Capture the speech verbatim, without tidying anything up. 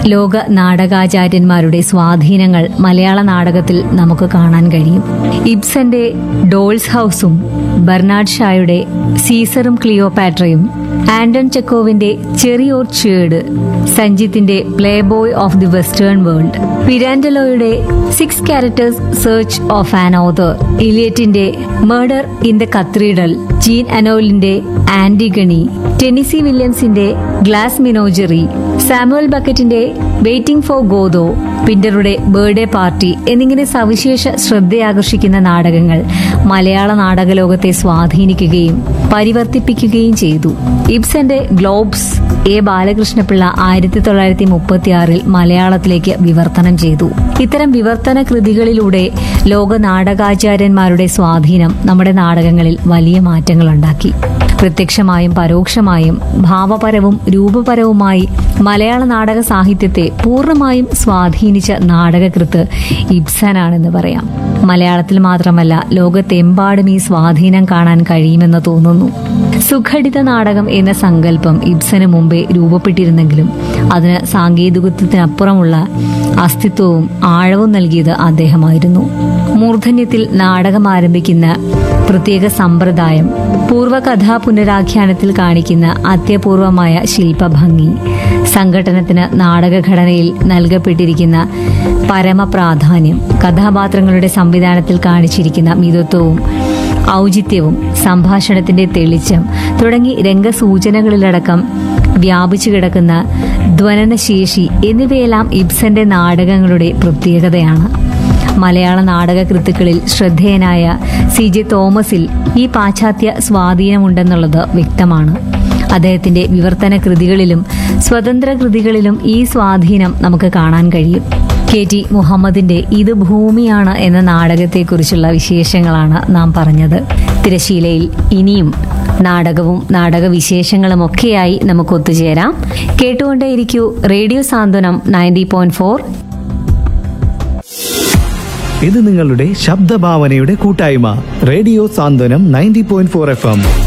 ലോക നാടകാചാര്യന്മാരുടെ സ്വാധീനങ്ങൾ മലയാള നാടകത്തിൽ നമുക്ക് കാണാൻ കഴിയും. ഇബ്സന്റെ ഡോൾസ് ഹൌസും ബെർണാഡ് ഷായുടെ സീസറും ക്ലിയോപാട്രയും, Anton ചെക്കോവിന്റെ cherry or ചേഡ്, സഞ്ജിത്തിന്റെ play boy of the western world, പിരാൻഡലോയുടെ six characters search of an author, ഇലിയറ്റിന്റെ murder in the cathedral, gene അനോലിന്റെ Antigone, Tennessee വില്യംസിന്റെ glass മിനോജറി, Samuel ബക്കറ്റിന്റെ waiting for Godot, പിന്ററുടെ birthday party എന്നിങ്ങനെ സവിശേഷ ശ്രദ്ധയാകർഷിക്കുന്ന നാടകങ്ങൾ മലയാള നാടകലോകത്തെ സ്വാധീനിക്കുകയും പരിവർത്തിപ്പിക്കുകയും ചെയ്തു. ഇബ്സന്റെ globes A Balakrishna Pillai ആയിരത്തി തൊള്ളായിരത്തി മുപ്പത്തിയാറിൽ മലയാളത്തിലേക്ക് വിവർത്തനം ചെയ്തു. ഇത്തരം വിവർത്തന കൃതികളിലൂടെ ലോക നാടകാചാര്യന്മാരുടെ സ്വാധീനം നമ്മുടെ നാടകങ്ങളിൽ വലിയ മാറ്റങ്ങളുണ്ടാക്കി. പ്രത്യക്ഷമായും പരോക്ഷമായും ഭാവപരവും രൂപപരവുമായി മലയാള നാടക സാഹിത്യത്തെ പൂർണ്ണമായും സ്വാധീനിച്ച നാടകകൃത്ത് ഇബ്സനാണെന്ന് പറയാം. മലയാളത്തിൽ മാത്രമല്ല, ലോകത്തെമ്പാടും ഈ സ്വാധീനം കാണാൻ കഴിയുമെന്ന് തോന്നുന്നു. സുഘടിത നാടകം എന്ന സങ്കല്പം ഇബ്സന് മുമ്പേ രൂപപ്പെട്ടിരുന്നെങ്കിലും അതിന് സാങ്കേതികത്വത്തിനപ്പുറമുള്ള അസ്തിത്വവും ആഴവും നൽകിയത് അദ്ദേഹമായിരുന്നു. മൂർധന്യത്തിൽ നാടകം ആരംഭിക്കുന്ന പ്രത്യേക സമ്പ്രദായം, പൂർവ്വകഥാ പുനരാഖ്യാനത്തിൽ കാണിക്കുന്ന അത്യപൂർവമായ ശില്പഭംഗി, സംഘട്ടനത്തിന് നാടകഘടനയിൽ നൽകപ്പെട്ടിരിക്കുന്ന പരമപ്രാധാന്യം, കഥാപാത്രങ്ങളുടെ സംവിധാനത്തിൽ കാണിച്ചിരിക്കുന്ന മിതത്വവും ഔചിത്യവും, സംഭാഷണത്തിന്റെ തെളിച്ചം തുടങ്ങി രംഗസൂചനകളിലടക്കം വ്യാപിച്ചു കിടക്കുന്ന ധ്വനനശേഷി എന്നിവയെല്ലാം ഇബ്സന്റെ നാടകങ്ങളുടെ പ്രത്യേകതയാണ്. മലയാള നാടകകൃത്തുക്കളിൽ ശ്രദ്ധേയനായ സി ജെ തോമസിൽ ഈ പാശ്ചാത്യ സ്വാധീനമുണ്ടെന്നുള്ളത് വ്യക്തമാണ്. അദ്ദേഹത്തിന്റെ വിവർത്തന കൃതികളിലും സ്വതന്ത്ര കൃതികളിലും ഈ സ്വാധീനം നമുക്ക് കാണാൻ കഴിയും. കെ ടി മുഹമ്മദിന്റെ ഇത് ഭൂമിയാണ് എന്ന നാടകത്തെക്കുറിച്ചുള്ള വിശേഷങ്ങളാണ് നാം പറഞ്ഞത്. തിരശീലയിൽ ഇനിയും നാടകവും നാടകവിശേഷങ്ങളും ഒക്കെയായി നമുക്ക് ഒത്തുചേരാം. കേട്ടുകൊണ്ടേയിരിക്കൂ റേഡിയോ സാന്ത്വനം നയൻറ്റി പോയിന്റ് ഫോർ. ഇത് നിങ്ങളുടെ ശബ്ദഭാവനയുടെ കൂട്ടായ്മ റേഡിയോ സാന്ത്വനം ninety point four F M.